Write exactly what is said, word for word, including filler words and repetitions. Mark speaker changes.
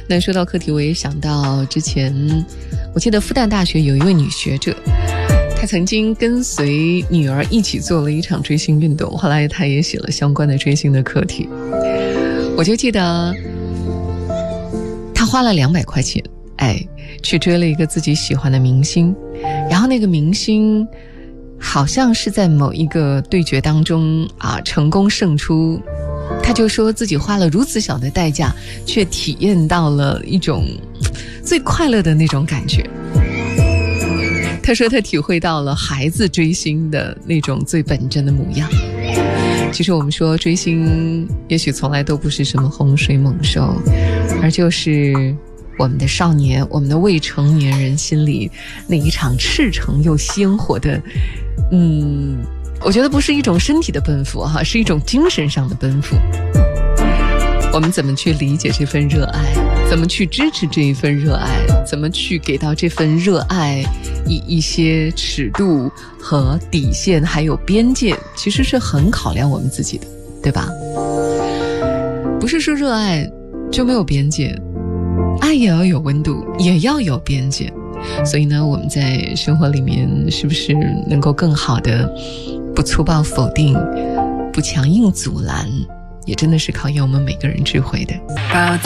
Speaker 1: 那说到课题，我也想到之前我记得复旦大学有一位女学者，她曾经跟随女儿一起做了一场追星运动，后来她也写了相关的追星的课题。我就记得她花了两百块钱，哎，去追了一个自己喜欢的明星，然后那个明星好像是在某一个对决当中啊成功胜出，他就说自己花了如此小的代价，却体验到了一种最快乐的那种感觉。他说他体会到了孩子追星的那种最本真的模样。其实我们说追星也许从来都不是什么洪水猛兽，而就是我们的少年，我们的未成年人心里那一场赤诚又鲜活的，嗯，我觉得不是一种身体的奔赴哈，是一种精神上的奔赴。我们怎么去理解这份热爱，怎么去支持这一份热爱，怎么去给到这份热爱以一些尺度和底线还有边界，其实是很考量我们自己的，对吧？不是说热爱就没有边界，爱也要有温度，也要有边界。所以呢，我们在生活里面是不是能够更好的不粗暴否定，不强硬阻拦，也真的是考验我们每个人智慧的。